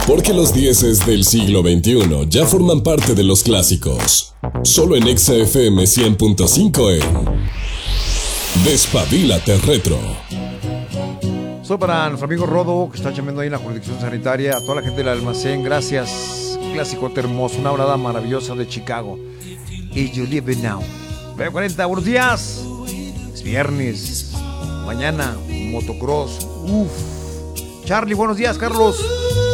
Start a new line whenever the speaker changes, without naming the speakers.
Porque los dieces del siglo XXI ya forman parte de los clásicos. Solo en Exa FM 100.5 en Despabilate Retro.
Soy para nuestro amigo Rodo, que está chambeando ahí en la jurisdicción sanitaria. A toda la gente del almacén, gracias. Clásico hermoso, una brada maravillosa de Chicago. Y You Live It Now. 40, buenos días. Es viernes. Mañana, motocross. Uf. Charlie, buenos días, Carlos.